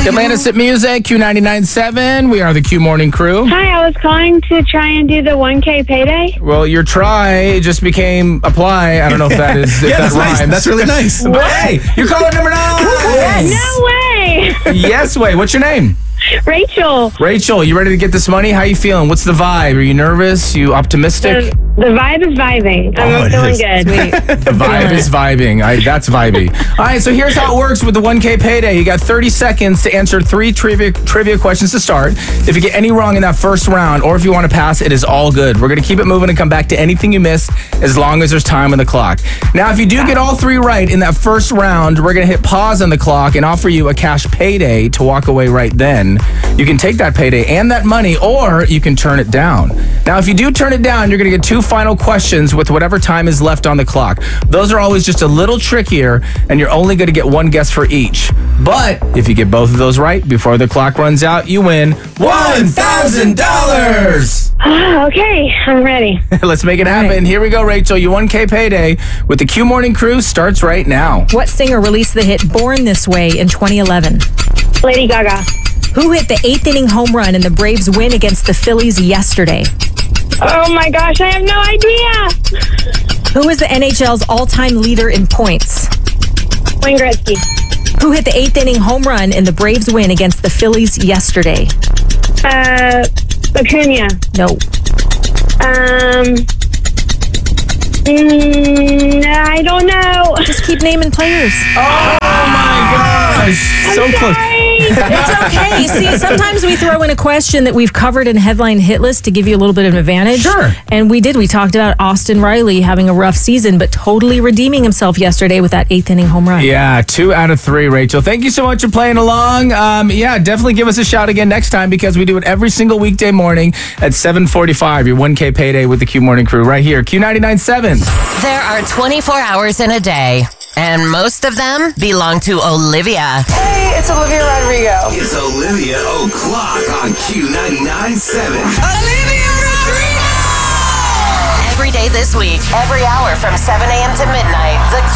Atlantis at Music, Q99.7. We are the Q Morning Crew. Hi, I was calling to try and do the 1K payday. Well, your try just became apply. I don't know if that is if that nice. rhymes. That's really nice. But hey, you're caller number 9. No way! Yes, way. What's your name? Rachel. Rachel, you ready to get this money? How you feeling? What's the vibe? Are you nervous? You optimistic? The vibe is vibing. I'm feeling good. The vibe is vibing. That's vibey. All right, so here's how it works with the 1K payday. You got 30 seconds to answer 3 trivia questions to start. If you get any wrong in that first round, or if you want to pass, it is all good. We're going to keep it moving and come back to anything you missed as long as there's time on the clock. Now, if you do get all 3 right in that first round, we're going to hit pause on the clock and offer you a cash payday to walk away right then. You can take that payday and that money, or you can turn it down. Now, if you do turn it down, you're going to get 2 final questions with whatever time is left on the clock. Those are always just a little trickier, and you're only going to get 1 guess for each. But if you get both of those right before the clock runs out, you win $1,000. Okay, I'm ready. Let's make it happen. Right. Here we go, Rachel. Your 1K payday with the Q Morning Crew starts right now. What singer released the hit Born This Way in 2011? Lady Gaga. Who hit the 8th inning home run in the Braves' win against the Phillies yesterday? Oh my gosh, I have no idea. Who is the NHL's all-time leader in points? Wayne Gretzky. Who hit the 8th inning home run in the Braves' win against the Phillies yesterday? Acuna. No. I don't know. Just keep naming players. Oh my gosh. So close. It's okay. See, sometimes we throw in a question that we've covered in Headline Hit List to give you a little bit of an advantage. Sure. And we did. We talked about Austin Riley having a rough season, but totally redeeming himself yesterday with that 8th inning home run. Yeah, 2 out of 3, Rachel. Thank you so much for playing along. Yeah, definitely give us a shout again next time because we do it every single weekday morning at 7:45. Your 1K payday with the Q Morning Crew right here, Q99.7. There are 24 hours in a day, and most of them belong to Olivia. Hey, it's Olivia Rodrigo. It's Olivia O'Clock on Q99.7. Olivia Rodrigo! Every day this week, every hour from 7 a.m. to midnight, the